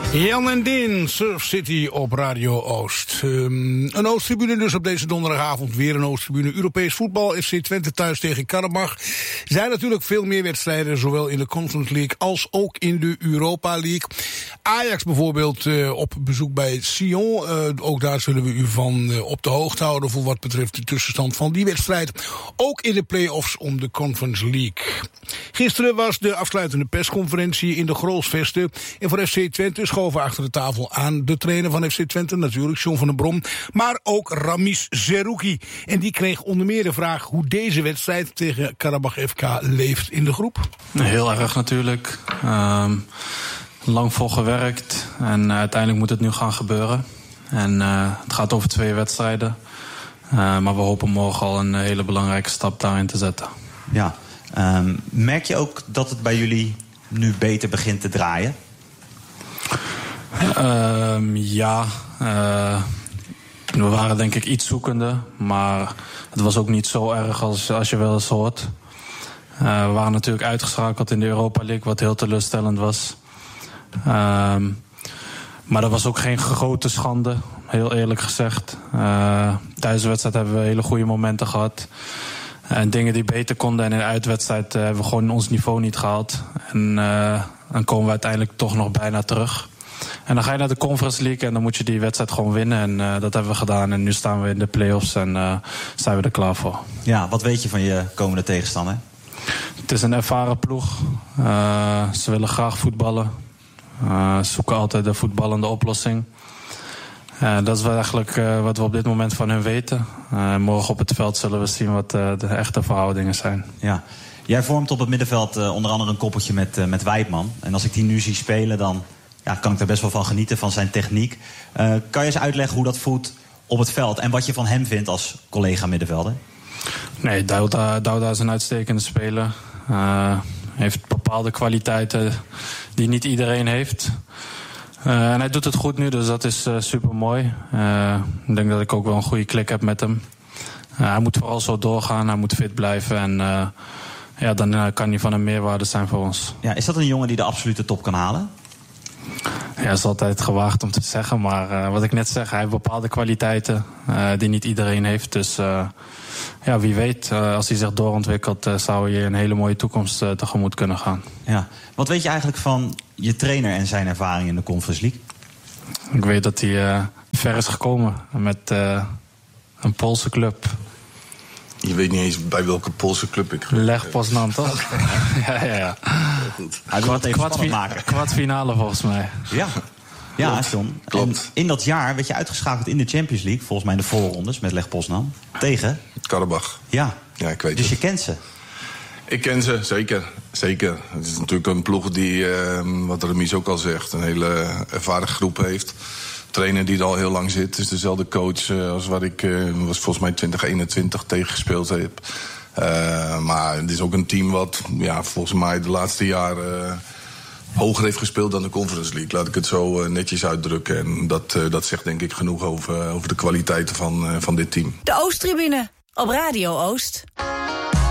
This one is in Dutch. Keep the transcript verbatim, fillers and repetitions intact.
Jan en Din, Surf City op Radio Oost. Um, een Oosttribune dus op deze donderdagavond. Weer een Oosttribune. Europees voetbal, F C Twente thuis tegen Karabach. Er zijn natuurlijk veel meer wedstrijden, zowel in de Conference League als ook in de Europa League. Ajax bijvoorbeeld uh, op bezoek bij Sion. Uh, ook daar zullen we u van uh, op de hoogte houden voor wat betreft de tussenstand van die wedstrijd. Ook in de play-offs om de Conference League. Gisteren was de afsluitende persconferentie in de Grolsvesten. En voor F C Twente schoven achter de tafel aan de trainer van F C Twente, natuurlijk John van der Brom, maar ook Ramiz Zerouki. En die kreeg onder meer de vraag hoe deze wedstrijd tegen Karabach F K leeft in de groep. Heel erg natuurlijk. Um, lang voor gewerkt en uh, uiteindelijk moet het nu gaan gebeuren. En uh, het gaat over twee wedstrijden. Uh, maar we hopen morgen al een hele belangrijke stap daarin te zetten. Ja, um, merk je ook dat het bij jullie nu beter begint te draaien? Um, ja, uh, we waren denk ik iets zoekende, maar het was ook niet zo erg als, als je wel eens hoort. Uh, we waren natuurlijk uitgeschakeld in de Europa League, wat heel teleurstellend was. Um, maar dat was ook geen grote schande, heel eerlijk gezegd. Uh, tijdens de wedstrijd hebben we hele goede momenten gehad. En dingen die beter konden en in de uitwedstrijd uh, hebben we gewoon ons niveau niet gehaald. En uh, dan komen we uiteindelijk toch nog bijna terug. En dan ga je naar de Conference League en dan moet je die wedstrijd gewoon winnen. En uh, dat hebben we gedaan. En nu staan we in de play-offs en uh, zijn we er klaar voor. Ja, wat weet je van je komende tegenstander? Het is een ervaren ploeg. Uh, ze willen graag voetballen. Uh, ze zoeken altijd de voetballende oplossing. Uh, dat is wel eigenlijk uh, wat we op dit moment van hun weten. Uh, morgen op het veld zullen we zien wat uh, de echte verhoudingen zijn. Ja. Jij vormt op het middenveld uh, onder andere een koppeltje met, uh, met Wijtman. En als ik die nu zie spelen, dan ja, kan ik er best wel van genieten, van zijn techniek. Uh, kan je eens uitleggen hoe dat voelt op het veld en wat je van hem vindt als collega middenvelder? Nee, Douda, Douda is een uitstekende speler. Uh, heeft bepaalde kwaliteiten die niet iedereen heeft. Uh, en hij doet het goed nu, dus dat is uh, super mooi. Uh, ik denk dat ik ook wel een goede klik heb met hem. Uh, hij moet vooral zo doorgaan, hij moet fit blijven. En uh, ja, dan uh, kan hij van een meerwaarde zijn voor ons. Ja, is dat een jongen die de absolute top kan halen? Ja, dat is altijd gewaagd om te zeggen. Maar uh, wat ik net zeg, hij heeft bepaalde kwaliteiten uh, die niet iedereen heeft. Dus uh, ja, wie weet, uh, als hij zich doorontwikkelt, uh, zou je een hele mooie toekomst uh, tegemoet kunnen gaan. Ja. Wat weet je eigenlijk van je trainer en zijn ervaring in de Conference League? Ik weet dat hij uh, ver is gekomen met uh, een Poolse club. Je weet niet eens bij welke Poolse club ik... Leg Poznan, toch? Okay. ja, ja, ja. Goed. Hij wil het even spannend maken. Kwartfinale volgens mij. Ja, ja, John. Klopt. In dat jaar werd je uitgeschakeld in de Champions League, volgens mij in de voorrondes met Leg Poznan. Tegen? Karabach. Ja. Ja, ik weet dus het. je kent ze? Ik ken ze, zeker. Zeker. Het is natuurlijk een ploeg die, uh, wat Ramiz ook al zegt, een hele ervaren groep heeft. Trainer die er al heel lang zit. Het is dezelfde coach uh, als waar ik uh, was volgens mij twintig eenentwintig tegen gespeeld heb. Uh, maar het is ook een team wat ja, volgens mij de laatste jaren uh, hoger heeft gespeeld dan de Conference League. Laat ik het zo uh, netjes uitdrukken. En dat, uh, dat zegt denk ik genoeg over, over de kwaliteiten van, uh, van dit team. De Oosttribune op Radio Oost.